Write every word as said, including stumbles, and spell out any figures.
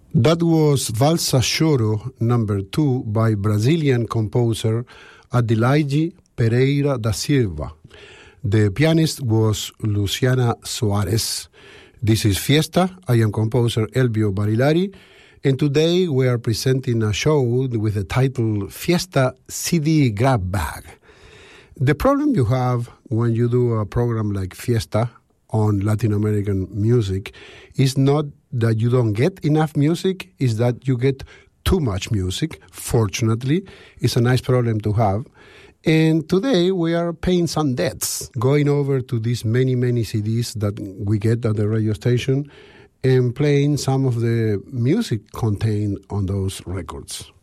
That was Valsa Choro number two by Brazilian composer Adelaide Pereira da Silva. The pianist was Luciana Soares. This is Fiesta. I am composer Elvio Barilari, and today we are presenting a show with the title Fiesta C D Grab Bag. The problem you have when you do a program like Fiesta on Latin American music is not that you don't get enough music, is that you get too much music. Fortunately, it's a nice problem to have. And today we are paying some debts, going over to these many, many C Ds that we get at the radio station and playing some of the music contained on those records.